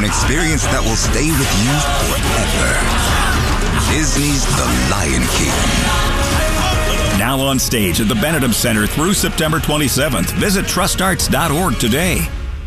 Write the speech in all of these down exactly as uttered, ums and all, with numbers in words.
an experience that will stay with you forever. Disney's The Lion King. Now on stage at the Benedum Center through September twenty-seventh. Visit trust arts dot org today.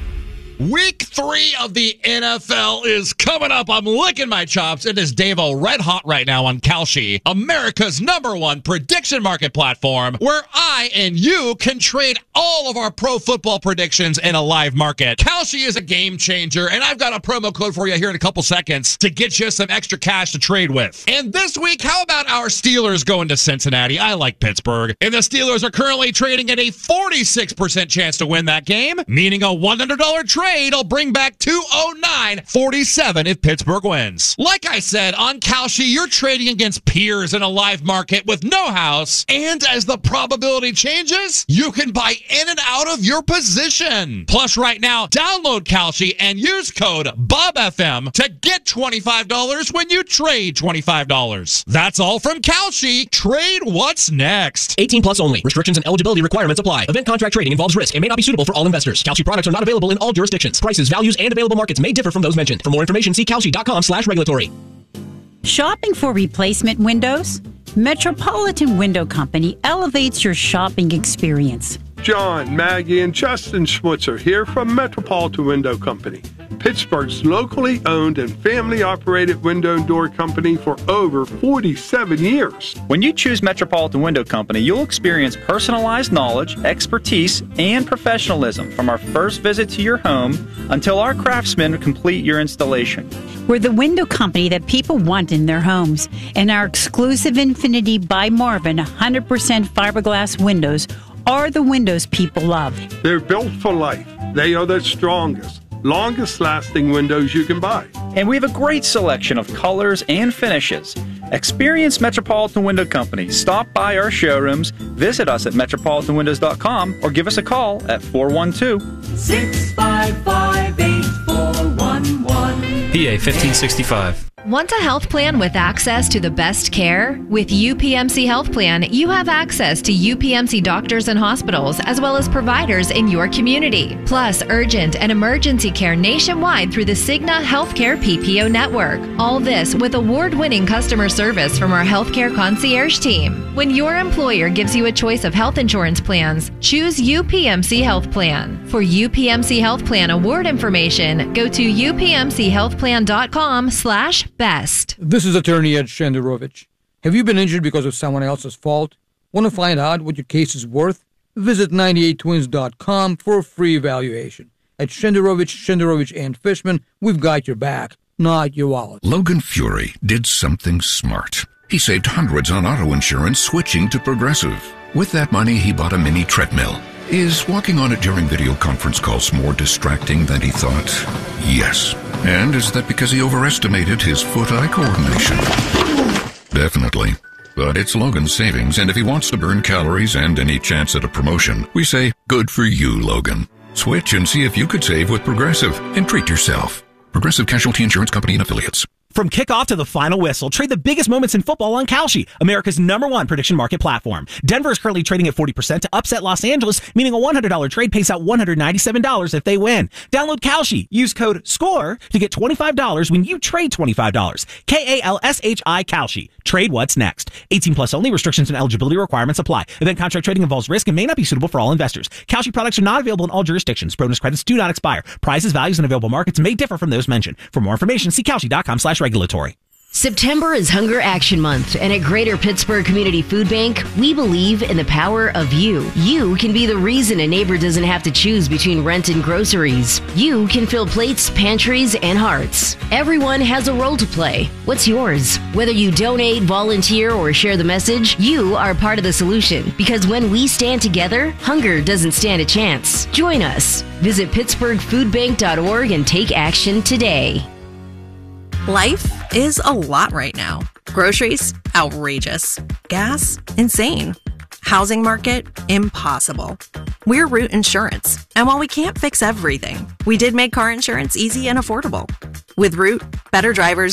Week three of the N F L is coming up. I'm licking my chops. It is Dave-O red hot right now on Kalshi, America's number one prediction market platform, where I and you can trade all of our pro football predictions in a live market. Kalshi is a game changer, and I've got a promo code for you here in a couple seconds to get you some extra cash to trade with. And this week, how about our Steelers going to Cincinnati? I like Pittsburgh. And the Steelers are currently trading at a forty-six percent chance to win that game, meaning a one hundred dollars trade will bring back two oh nine forty-seven if Pittsburgh wins. Like I said, on Kalshi, you're trading against peers in a live market with no house, and as the probability changes, you can buy in and out of your position. Plus, right now, download Kalshi and use code Bob F M to get twenty-five dollars when you trade twenty-five dollars. That's all from Kalshi. Trade what's next. eighteen plus only. Restrictions and eligibility requirements apply. Event contract trading involves risk and may not be suitable for all investors. Kalshi products are not available in all jurisdictions. Prices, values, and available markets may differ from those mentioned. For more information, see kalshi dot com slash regulatory. Shopping for replacement windows? Metropolitan Window Company elevates your shopping experience. John, Maggie, and Justin Schmutzer here from Metropolitan Window Company, Pittsburgh's locally owned and family-operated window and door company for over forty-seven years. When you choose Metropolitan Window Company, you'll experience personalized knowledge, expertise, and professionalism from our first visit to your home until our craftsmen complete your installation. We're the window company that people want in their homes, and our exclusive Infinity by Marvin one hundred percent fiberglass windows are the windows people love. They're built for life. They are the strongest, longest-lasting windows you can buy. And we have a great selection of colors and finishes. Experience Metropolitan Window Company. Stop by our showrooms, visit us at metropolitan windows dot com, or give us a call at four one two, six five five, eight four one one. P A fifteen sixty-five. Want a health plan with access to the best care? With U P M C Health Plan, you have access to U P M C doctors and hospitals, as well as providers in your community. Plus, urgent and emergency care nationwide through the Cigna Healthcare P P O network. All this with award-winning customer service from our healthcare concierge team. When your employer gives you a choice of health insurance plans, choose U P M C Health Plan. For U P M C Health Plan award information, go to U P M C health plan dot com slash best. This is attorney Ed Shenderovich. Have you been injured because of someone else's fault? Want to find out what your case is worth? Visit ninety-eight twins dot com for a free evaluation. At Shenderovich, Shenderovich and Fishman, we've got your back, not your wallet. Logan Fury did something smart. He saved hundreds on auto insurance switching to Progressive. With that money, he bought a mini treadmill. Is walking on it during video conference calls more distracting than he thought? Yes. And is that because he overestimated his foot-eye coordination? Definitely. But it's Logan's savings, and if he wants to burn calories and any chance at a promotion, we say, good for you, Logan. Switch and see if you could save with Progressive and treat yourself. Progressive Casualty Insurance Company and Affiliates. From kickoff to the final whistle, trade the biggest moments in football on Kalshi, America's number one prediction market platform. Denver is currently trading at forty percent to upset Los Angeles, meaning a one hundred dollars trade pays out one hundred ninety-seven dollars if they win. Download Kalshi. Use code SCORE to get twenty-five dollars when you trade twenty-five dollars. K A L S H I Kalshi. Trade what's next. eighteen plus only. Restrictions and eligibility requirements apply. Event contract trading involves risk and may not be suitable for all investors. Kalshi products are not available in all jurisdictions. Bonus credits do not expire. Prices, values, and available markets may differ from those mentioned. For more information, see kalshi dot com slash regulatory. September is Hunger Action Month, and at Greater Pittsburgh Community Food Bank, we believe in the power of you. You can be the reason a neighbor doesn't have to choose between rent and groceries. You can fill plates, pantries, and hearts. Everyone has a role to play. What's yours? Whether you donate, volunteer, or share the message, you are part of the solution. Because when we stand together, hunger doesn't stand a chance. Join us. Visit pittsburgh food bank dot org and take action today. Life is a lot right now. Groceries, outrageous. Gas, insane. Housing market, impossible. We're Root Insurance, and while we can't fix everything, we did make car insurance easy and affordable. With Root, better drivers